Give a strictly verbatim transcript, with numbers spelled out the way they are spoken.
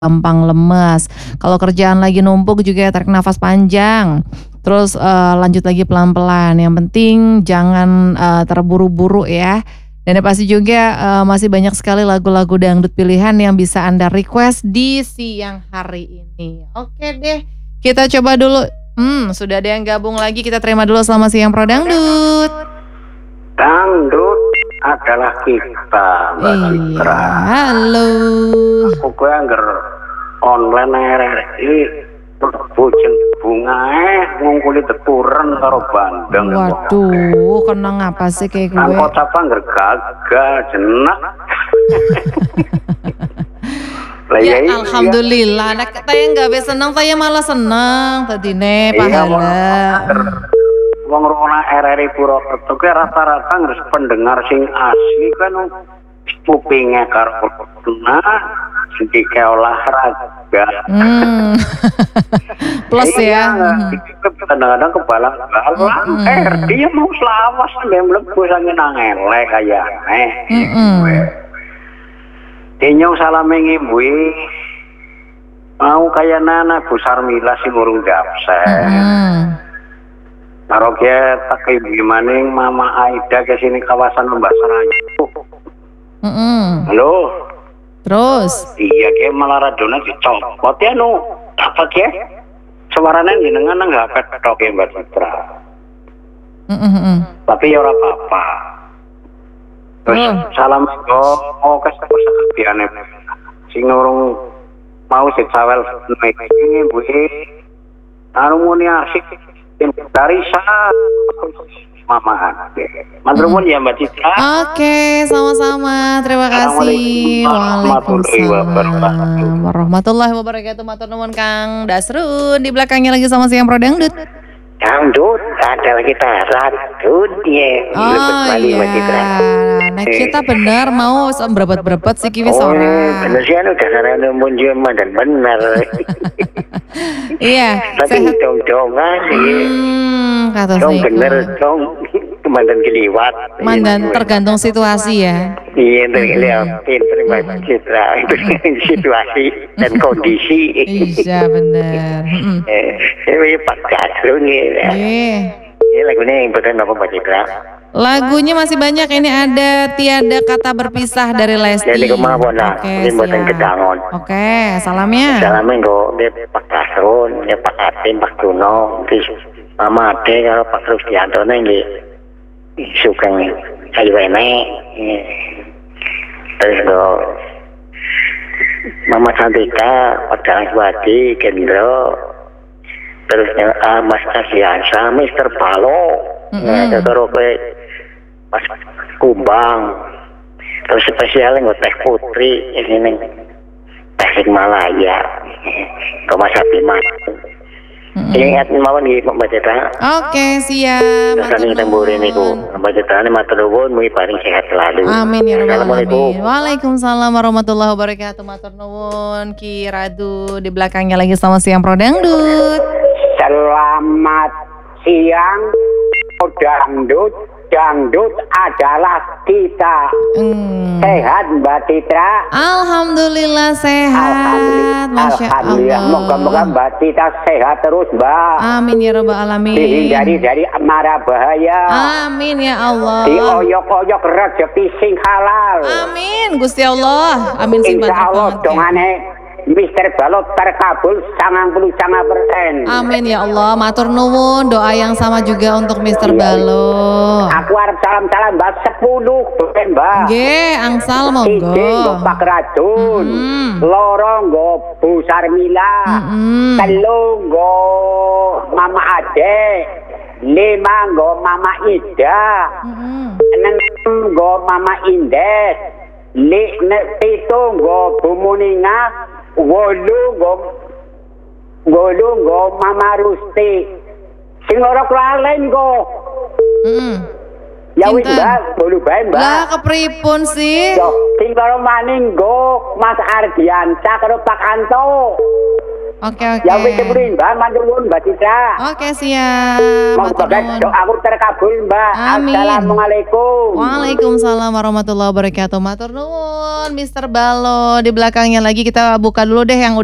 gampang lemes. Kalau kerjaan lagi numpuk juga tarik nafas panjang. Terus, eee, lanjut lagi pelan-pelan. Yang penting jangan, eee, terburu-buru ya. Dan yang pasti juga, eee, masih banyak sekali lagu-lagu dangdut pilihan yang bisa Anda request di siang hari ini. Oke deh, kita coba dulu. Mmm, sudah ada yang gabung lagi, kita terima dulu. Selamat siang Pro Dangdut. Dangdut adalah kita, Mbak Iya, Citra. halo. Aku kuwi angger online iki bojen bungae ngungkuli teturen karo bandeng. Waduh, kenang apa sih kayak Nang gue? kota angger gagal jenak. Lah Ya, iya, alhamdulillah. Nek taya gawe seneng, taya malah seneng tadine iya, pahala. wong rona R R I Purwokerto ki rata-rata ngres pendengar sing asli kan kupinge karo kena sedikit olahraga. Hmm. Plus ya. Iya, kadang-kadang kebalang-balang. Mm-mm. Eh, dia mau selawas sampe mlebu sange nang elek kayane. Mm-mm. Dinyo salame ngimbuhi mau kaya Nana Bu Sarmila sing urung dapset. Mm-mm. Karo ke tak ibu maning Mama Aida ke sini kawasan Mbak Serayu. Mm-mm. Halo. Terus? Iya ke malah radona dicopot ya nu. Apa ke? Suarane jenengan nang H P tok ya Mbak Citra. Mm-mm. Tapi ya ora apa-apa. Terus Oh. salam go mau ke sekebiane sing urung mau sawel iki Bu. Anu muni asik dari sa Mama Ade. Matur nuwun ya Mbak Citra. Oke, sama-sama. Terima kasih. Waalaikumsalam warahmatullahi wabarakatuh. Matur nuwun Kang Dasrun. Di belakangnya lagi sama siang Pro Dangdut. Dangdut adalah kita rantut ya. Oh iya. Nah kita benar mau berebet-berebet si kiwi Oh, sore. bener sih anu dasarnya munjul dan bener. Iya. Tapi Sehat. dong-dongan sih. Hmm, kata Dong si bener dong. Mandan keliwat. Mandan tergantung situasi ya. Iya, terlihatin terima Citra situasi dan kondisi. Iya benar. Mm-mm. Eh, ini Pak Gasrun ya. Iya. Ini lagunya yang bukan apa Mbak Citra? Lagunya masih banyak. Ini ada Tiada Kata Berpisah dari Lesti. Jadi kemauan lah, Oke, ini buatan siap. kedangon. Oke, salamnya. Salamnya kok dia Pak Gasrun, ya Pak Atin, Pak Tuno, terus Mama Ade kalau Pak Rusdianto nih sugeng kayu enek. Terus kok Mama Santika, Pak Dalaswadi, Gendro, terus uh, Mas Asiansa, Mister Palo, Mm-mm. ya terus ke Mas Kumbang, terus spesialnya nggak Teh Putri, ini nih Tasikmalaya, ke Mas Abiman. Mm-mm. Ingat mawon nggih Mbak Citra. Oke, siap. Terus ini tembure niku, Mbak Citra ini matur nuwun mugi paring sehat selalu. Amin ya rabbal Assalamualaikum. alamin. Waalaikumsalam warahmatullahi wabarakatuh. Matur nuwun Ki Radu. Di belakangnya lagi sama siang Pro Dangdut. Selamat siang, dangdut. Dangdut adalah kita. Hmm. Sehat Mbak Citra. Alhamdulillah sehat. Masya Alhamdulillah. Allah. Moga-moga Mbak Citra sehat terus Mbak. Amin ya rabbal alamin. Dihindari dari mara bahaya. Amin ya Allah. Dioyok-oyok rezeki sing halal. Amin Gusti Allah. Amin sing Insya Allah banget. dongane Mister Balot terkabul sembilan puluh lima persen. Amin ya Allah. Matur nuwun. Doa yang sama juga untuk Mister Balot. Aku harap salam-salam Mbak sepuluh ben Mbak. Nggih, angsal monggo. Siji nggo Pak Racun. Mm. Loro nggo Bu Sarmila. Mm-mm. Telu nggo Mama Ade. Lima nggo Mama Ida. Mm-mm. Enam nggo Mama Indes. Li nek pitu nggo Bu Muninga. Wolu nggo Wolu nggo Mama Rusti. Sing ora kelalen nggo. Mm-mm. Ya wis Pinten? Mbak, bolu bae Mbak. Lah kepripun sih? Yo, sing karo maning nggo Mas Ardiansa karo Pak Anto. Oke oke. Ya wis sepuri Mbak, matur nuwun Mbak Citra. Oke siap. Moga Matur nuwun. doaku terkabul Mbak. Amin. Assalamualaikum. Waalaikumsalam warahmatullahi wabarakatuh. Matur nuwun, Mister Balo. Di belakangnya lagi kita buka dulu deh yang